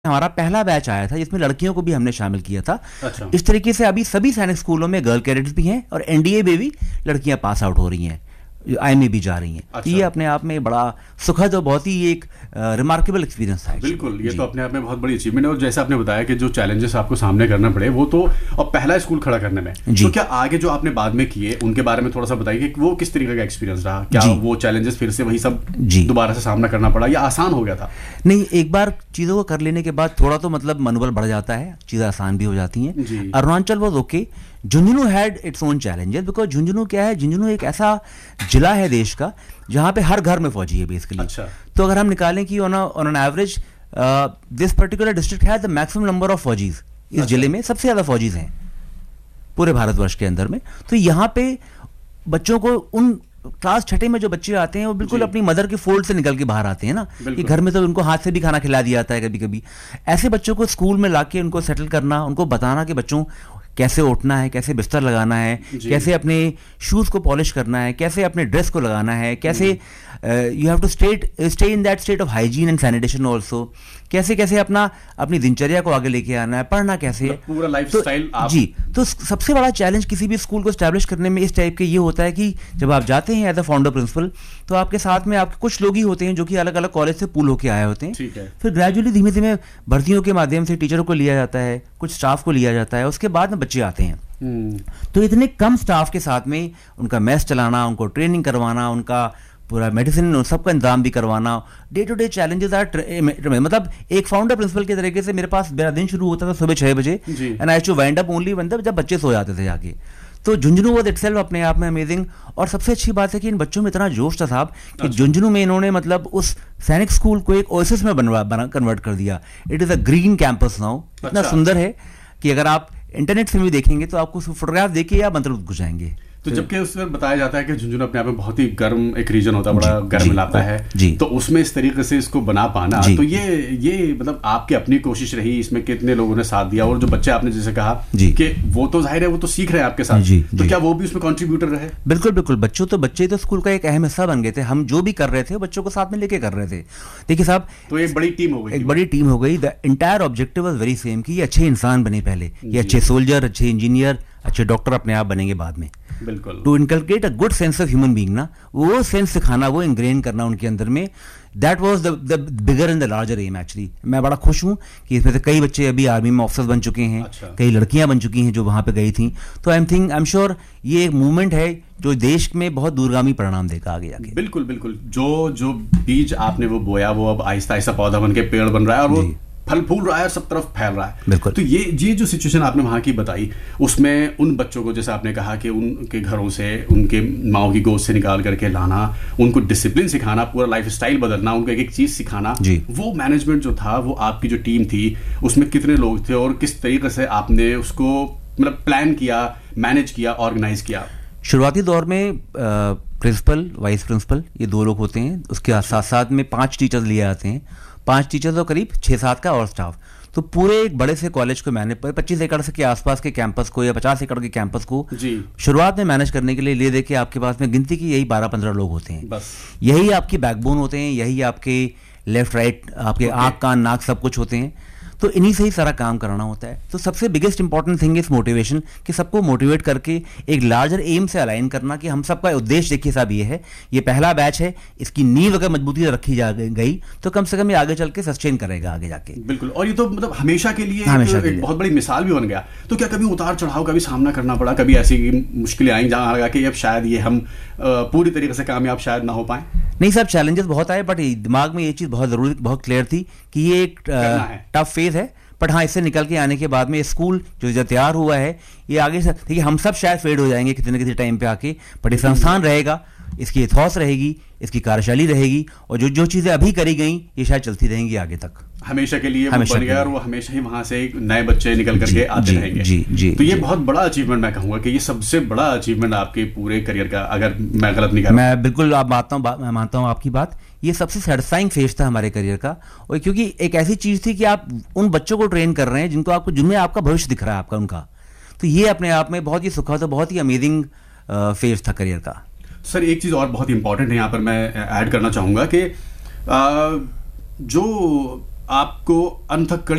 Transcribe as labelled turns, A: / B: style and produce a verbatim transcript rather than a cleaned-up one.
A: हमारा पहला बैच आया था जिसमें लड़कियों को भी हमने शामिल किया था।
B: अच्छा।
A: इस तरीके से अभी सभी सैनिक स्कूलों में गर्ल कैडेट्स भी हैं और एनडीए में भी लड़कियां पास आउट हो रही हैं, आईएमए भी जा रही हैं।
B: अच्छा।
A: ये अपने आप में बड़ा सुखद और बहुत ही एक रिमार्केबल एक्सपीरियंस था।
B: बिल्कुल, ये तो अपने आप में बहुत बड़ी अचीवमेंट है। और जैसे आपने बताया कि जो चैलेंजेस आपको सामने करना पड़े वो तो, और पहला स्कूल खड़ा करने में, तो क्या आगे जो आपने बाद में किए उनके बारे में थोड़ा सा बताइए कि वो किस तरीके का एक्सपीरियंस रहा? क्या वो चैलेंजेस फिर से वही सब दोबारा से सामना करना पड़ा या आसान हो गया था?
A: नहीं, एक बार चीजों को कर लेने के बाद थोड़ा तो मतलब मनोबल बढ़ जाता है, चीजें आसान भी हो जाती हैं। Arunachal was okay, Jhunjhunu had its own challenges because Jhunjhunu क्या है, झुंझुनू एक ऐसा जिला है देश का जहां पे हर घर में फौजी है बेसिकली।
B: अच्छा।
A: तो अगर हम निकालें कि on on an average this particular district has the maximum number of फौजीज, इस अच्छा। जिले में सबसे ज्यादा फौजीज हैं पूरे भारतवर्ष के अंदर में। तो यहाँ पे बच्चों को उन क्लास छठे में जो बच्चे आते हैं वो बिल्कुल अपनी मदर के फोल्ड से निकल के बाहर आते हैं ना, कि घर में तो उनको हाथ से भी खाना खिला दिया जाता है कभी कभी। ऐसे बच्चों को स्कूल में लाके उनको सेटल करना, उनको बताना कि बच्चों कैसे उठना है, कैसे बिस्तर लगाना है, कैसे अपने शूज को पॉलिश करना है, कैसे अपने ड्रेस को लगाना है, कैसे you have to state stay in that state of hygiene and sanitation also, कैसे कैसे अपना अपनी दिनचर्या को आगे लेके आना है, पढ़ना कैसे है,
B: पूरा लाइफस्टाइल।
A: तो, जी तो सबसे बड़ा चैलेंज किसी भी स्कूल को स्टैब्लिश करने में इस टाइप के ये होता है कि जब आप जाते हैं एज अ फाउंडर प्रिंसिपल तो आपके साथ में आपके कुछ लोग ही होते हैं जो कि अलग अलग कॉलेज से पूल होके आए होते हैं।
B: ठीक है।
A: फिर ग्रेजुअली धीमे धीमे भर्तियों के माध्यम से टीचरों को लिया जाता है, कुछ स्टाफ को लिया जाता है, उसके बाद में बच्चे आते हैं। तो इतने कम स्टाफ के साथ में उनका मैस चलाना, उनको ट्रेनिंग करवाना, उनका पूरा मेडिसिन सबका इंतजाम भी करवाना, day to day challenges are, मतलब एक फाउंडर प्रिंसिपल के तरीके से मेरे पास मेरा दिन शुरू होता था सुबह छह बजे and I to wind up only when जब बच्चे सो जाते थे जाके। तो झुंझुनू वाज इटसेल्फ अपने आप में अमेजिंग। और सबसे अच्छी बात है कि इन बच्चों में इतना जोश था साहब कि झुंझुनू में इन्होंने मतलब उस सैनिक स्कूल को एक ओएसिस में बनवा बना कन्वर्ट कर दिया। It is a green campus now. इतना सुंदर है कि अगर आप इंटरनेट से भी देखेंगे तो आपको फोटोग्राफ देखिए या मंत्रमुग्ध हो जाएंगे।
B: तो जबकि उसमें बताया जाता है कि झुंझुनू अपने आप में बहुत ही गर्म एक रीजन होता है, बड़ा गर्म इलाका है, तो उसमें इस तरीके से इसको बना पाना, तो ये ये मतलब आपकी अपनी कोशिश रही, इसमें कितने लोगों ने साथ दिया? और जो बच्चे आपने जैसे कहा कि वो तो जाहिर है वो तो सीख रहे हैं आपके साथ, तो क्या वो भी उसमें कंट्रीब्यूटर रहे?
A: बिल्कुल बिल्कुल, बच्चों तो बच्चे तो स्कूल का एक अहम हिस्सा बन गए थे। हम जो भी कर रहे थे बच्चों को साथ में लेके कर रहे थे। देखिए साहब,
B: तो एक बड़ी टीम हो गई,
A: एक बड़ी टीम हो गई। The entire objective was very same कि ये अच्छे इंसान बने पहले, ये अच्छे सोल्जर, अच्छे इंजीनियर, अच्छे डॉक्टर अपने आप बनेंगे बाद में।
B: बिल्कुल।
A: To inculcate a good sense of human being ना, वो सेंस सिखाना, वो इंग्रेन करना उनके अंदर में, that was the bigger and the larger am actually. मैं बड़ा खुश हूँ कि इसमें से कई बच्चे अभी आर्मी में ऑफिसर्स बन चुके हैं। अच्छा। कई लड़कियां बन चुकी हैं जो वहां पे गई थी। तो I am think I am sure ये एक मूवमेंट है जो देश में बहुत दूरगामी परिणाम देगा आगे जाके।
B: बिल्कुल बिल्कुल, जो जो बीज आपने वो बोया वो अब आहिस्ता आहिस्ता पौधा बन के पेड़ बन रहा है और वो फल फूल रहा है और सब तरफ फैल रहा है। तो ये ये जो सिचुएशन आपने वहां की बताई, उसमें उन बच्चों को जैसे आपने कहा कि उनके घरों से, उनके माओ की गोद से निकाल करके लाना, उनको डिसिप्लिन सिखाना, पूरा लाइफ स्टाइल बदलना, उनको एक एक चीज सिखाना, वो मैनेजमेंट जो था, वो आपकी जो टीम थी उसमें कितने लोग थे और किस तरीके से आपने उसको मतलब प्लान किया, मैनेज किया, ऑर्गेनाइज किया?
A: शुरुआती दौर में प्रिंसिपल, वाइस प्रिंसिपल, ये दो लोग होते हैं। उसके साथ साथ में पांच टीचर्स लिए आते हैं, पांच टीचर्स और करीब छः सात का और स्टाफ। तो पूरे एक बड़े से कॉलेज को मैनेज, पच्चीस एकड़ से के आसपास के कैंपस को या पचास एकड़ के कैंपस को शुरुआत में मैनेज करने के लिए ले दे के आपके पास में गिनती की यही बारह पंद्रह लोग होते हैं बस। यही आपकी बैकबोन होते हैं, यही आपके लेफ्ट राइट, आपके आँख कान नाक सब कुछ होते हैं। तो इन्हीं से ही सारा काम कराना होता है। तो सबसे biggest important thing is motivation, कि सबको मोटिवेट करके एक लार्जर एम से अलाइन करना कि हम सबका उद्देश्य देखिए साहब ये है, ये पहला बैच है, इसकी नींव अगर मजबूती से रखी जा गई तो कम से कम ये आगे चल के सस्टेन करेगा आगे जाके।
B: बिल्कुल। और ये तो मतलब हमेशा के लिए हमेशा एक, एक बहुत बड़ी मिसाल भी बन गया। तो क्या कभी उतार चढ़ाव का भी सामना करना पड़ा? कभी ऐसी मुश्किलें आई जहां लगा कि अब शायद ये हम पूरी तरीके से कामयाब शायद ना हो पाए?
A: नहीं साहब, चैलेंजेस बहुत आए, बट दिमाग में ये चीज बहुत जरूरी, बहुत क्लियर थी कि ये एक टफ फेज है। बट हाँ, इससे निकल के आने के बाद में स्कूल जो जो तैयार हुआ है, ये आगे से देखिए हम सब शायद फेड हो जाएंगे किसी न किसी टाइम पे आके, बट ये संस्थान रहेगा, इसकी एथॉस रहेगी, इसकी कार्यशैली रहेगी, और जो जो चीजें अभी करी गई ये शायद चलती रहेंगी आगे तक,
B: हमेशा के लिए। हमेशा बन गया और वो हमेशा ही वहां से नए बच्चे निकल करके आते रहेंगे।
A: जी, जी,
B: तो ये
A: जी.
B: बहुत बड़ा अचीवमेंट मैं कहूंगा कि ये सबसे बड़ा अचीवमेंट आपके पूरे करियर का, अगर मैं गलत नहीं कर रहा।
A: मैं बिल्कुल आप मानता हूँ मैं मानता हूँ आपकी बात। ये सबसे सेटिस्फाइंग फेज था हमारे करियर का, और क्योंकि एक ऐसी चीज थी कि आप उन बच्चों को ट्रेन कर रहे हैं जिनको आपको, जिनमें आपका भविष्य दिख रहा है आपका उनका। तो ये अपने आप में बहुत ही सुखद, बहुत ही अमेजिंग फेज था करियर का।
B: सर एक चीज और बहुत इंपॉर्टेंट है यहाँ पर मैं ऐड करना चाहूंगा कि जो आपको अंत तक